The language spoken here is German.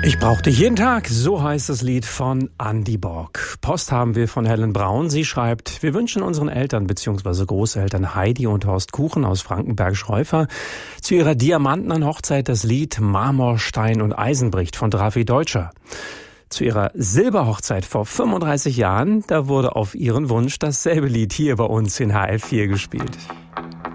Ich brauch dich jeden Tag, so heißt das Lied von Andy Borg. Post haben wir von Helen Braun. Sie schreibt: Wir wünschen unseren Eltern bzw. Großeltern Heidi und Horst Kuchen aus Frankenberg-Schreufer zu ihrer diamantenen Hochzeit das Lied Marmor, Stein und Eisen bricht von Drafi Deutscher. Zu ihrer Silberhochzeit vor 35 Jahren, da wurde auf ihren Wunsch dasselbe Lied hier bei uns in HR4 gespielt.